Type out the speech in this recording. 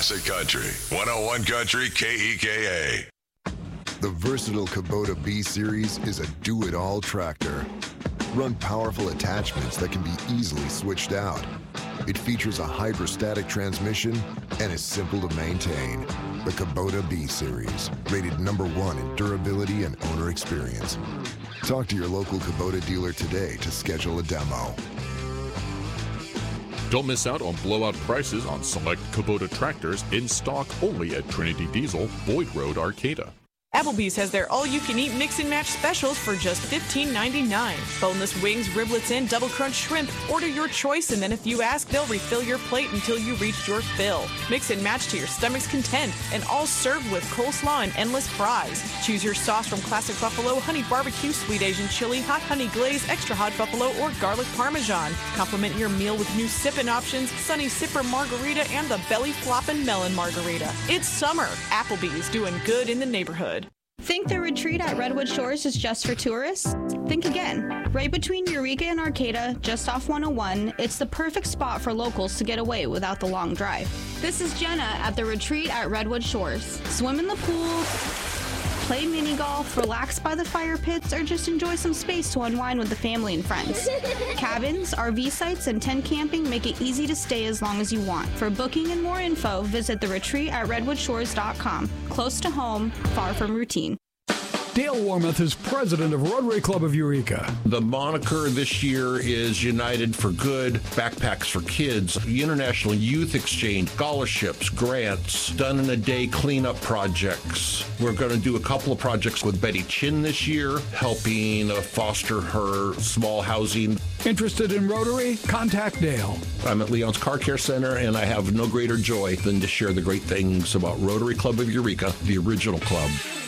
Classic Country, 101 Country KEKA. The versatile Kubota B-Series is a do-it-all tractor. Run powerful attachments that can be easily switched out. It features a hydrostatic transmission and is simple to maintain. The Kubota B-Series, rated #1 in durability and owner experience. Talk to your local Kubota dealer today to schedule a demo. Don't miss out on blowout prices on select Kubota tractors in stock only at Trinity Diesel, Boyd Road, Arcata. Applebee's has their all-you-can-eat mix-and-match specials for just $15.99. Boneless wings, riblets, and double crunch shrimp. Order your choice, and then if you ask, they'll refill your plate until you reach your fill. Mix and match to your stomach's content, and all served with coleslaw and endless fries. Choose your sauce from Classic Buffalo, Honey Barbecue, Sweet Asian Chili, Hot Honey Glaze, Extra Hot Buffalo, or Garlic Parmesan. Complement your meal with new sippin' options, Sunny Sipper Margarita, and the Belly Floppin' Melon Margarita. It's summer. Applebee's doing good in the neighborhood. Think the retreat at Redwood Shores is just for tourists? Think again. Right between Eureka and Arcata, just off 101, it's the perfect spot for locals to get away without the long drive. This is Jenna at the retreat at Redwood Shores. Swim in the pool, play mini golf, relax by the fire pits, or just enjoy some space to unwind with the family and friends. Cabins, RV sites, and tent camping make it easy to stay as long as you want. For booking and more info, visit theretreat@redwoodshores.com. Close to home, far from routine. Dale Warmoth is president of Rotary Club of Eureka. The moniker this year is United for Good, Backpacks for Kids, International Youth Exchange, scholarships, grants, done in a day cleanup projects. We're going to do a couple of projects with Betty Chin this year, helping foster her small housing. Interested in Rotary? Contact Dale. I'm at Leon's Car Care Center, and I have no greater joy than to share the great things about Rotary Club of Eureka, the original club.